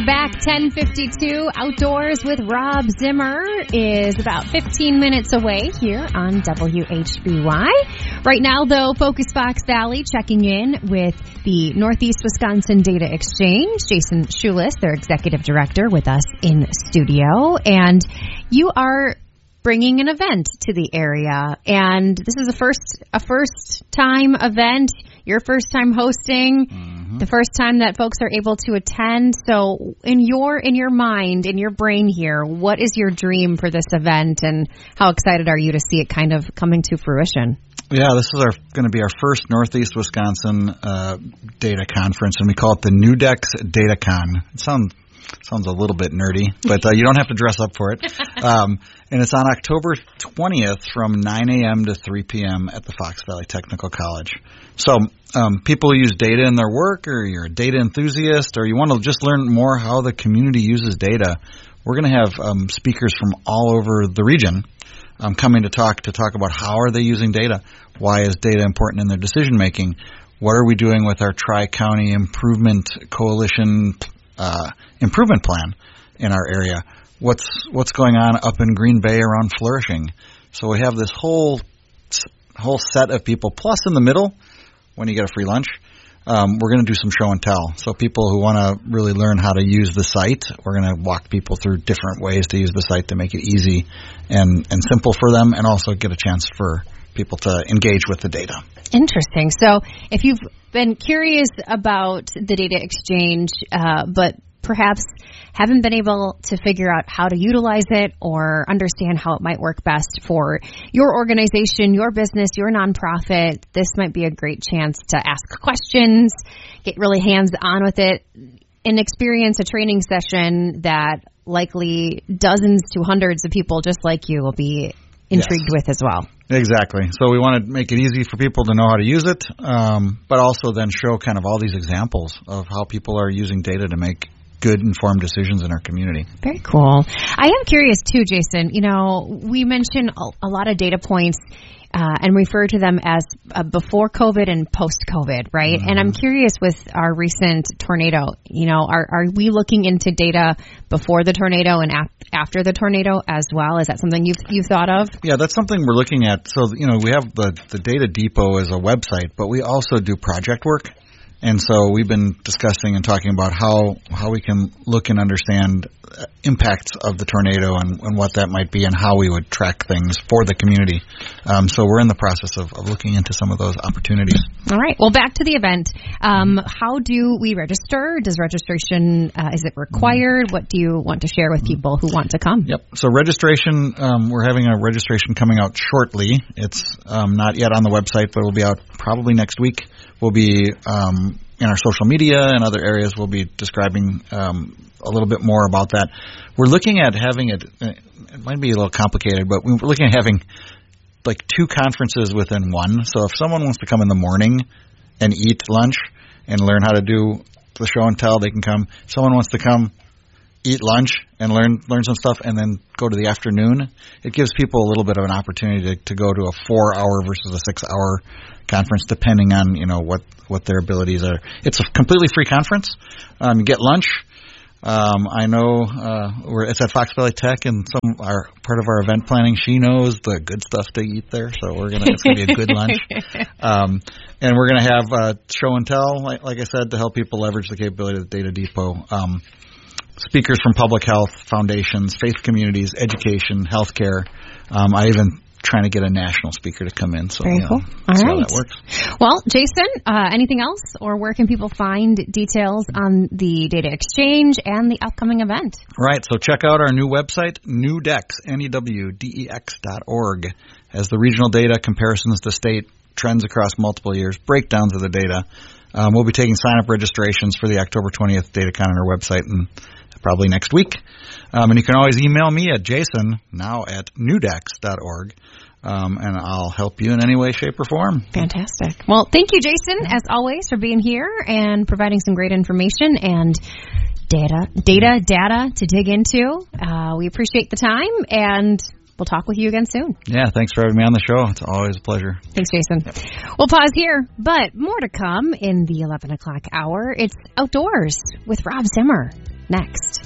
Back 10:52 Outdoors with Rob Zimmer is about 15 minutes away here on WHBY. Right now, though, Focus Fox Valley checking in with the Northeast Wisconsin Data Exchange. Jason Schulis, their executive director, with us in studio. And you are bringing an event to the area. And this is a first-time event. Your first time hosting, the first time that folks are able to attend. So in your mind, in your brain here, what is your dream for this event, and how excited are you to see it kind of coming to fruition? Yeah, this is going to be our first Northeast Wisconsin data conference, and we call it the NewDex DataCon. It sounds a little bit nerdy, but you don't have to dress up for it. And it's on October 20th from 9 a.m. to 3 p.m. at the Fox Valley Technical College. So people who use data in their work, or you're a data enthusiast, or you want to just learn more how the community uses data, we're going to have speakers from all over the region coming to talk about how are they using data, why is data important in their decision making, what are we doing with our Tri-County Improvement Coalition improvement plan in our area. What's going on up in Green Bay around Flourishing? So we have this whole set of people. Plus, in the middle, when you get a free lunch, we're going to do some show and tell. So people who want to really learn how to use the site, we're going to walk people through different ways to use the site to make it easy and simple for them, and also get a chance for people to engage with the data. Interesting. So if you've been curious about the data exchange, but perhaps haven't been able to figure out how to utilize it or understand how it might work best for your organization, your business, your nonprofit, this might be a great chance to ask questions, get really hands-on with it, and experience a training session that likely dozens to hundreds of people just like you will be intrigued with as well. Exactly. So we want to make it easy for people to know how to use it, but also then show kind of all these examples of how people are using data to make good, informed decisions in our community. Very cool. I am curious, too, Jason. You know, we mention a lot of data points and refer to them as before COVID and post-COVID, right? And I'm curious with our recent tornado, you know, are we looking into data before the tornado and after the tornado as well? Is that something you've thought of? Yeah, that's something we're looking at. So, you know, we have the Data Depot as a website, but we also do project work. And so we've been discussing and talking about how we can look and understand impacts of the tornado and what that might be and how we would track things for the community. So we're in the process of looking into some of those opportunities. All right. Well, back to the event. How do we register? Does registration, is it required? What do you want to share with people who want to come? Yep. So registration, we're having a registration coming out shortly. It's not yet on the website, but it will be out probably next week. We'll be in our social media and other areas. We'll be describing a little bit more about that. We're looking at having it might be a little complicated, but we're looking at having like two conferences within one. So if someone wants to come in the morning and eat lunch and learn how to do the show and tell, they can come. If someone wants to come eat lunch and learn some stuff and then go to the afternoon, it gives people a little bit of an opportunity to go to a 4-hour versus a 6-hour conference, depending on, you know, what their abilities are. It's a completely free conference. You get lunch. I know it's at Fox Valley Tech, and part of our event planning, she knows the good stuff to eat there, so it's gonna be a good lunch. And we're gonna have show and tell, like I said, to help people leverage the capability of the Data Depot. Speakers from public health, foundations, faith communities, education, healthcare. I even trying to get a national speaker to come in. So, very cool. All right. How that works. Well, Jason, anything else, or where can people find details on the data exchange and the upcoming event? Right. So check out our new website, NewDex, NEWDEX.org, has the regional data, comparisons to state, trends across multiple years, breakdowns of the data. We'll be taking sign-up registrations for the October 20th DataCon on our website and probably next week. And you can always email me at jason@newdex.org. And I'll help you in any way, shape, or form. Fantastic. Well, thank you, Jason, as always, for being here and providing some great information and data to dig into. We appreciate the time, and we'll talk with you again soon. Yeah, thanks for having me on the show. It's always a pleasure. Thanks, Jason. We'll pause here, but more to come in the 11 o'clock hour. It's Outdoors with Rob Zimmer. next.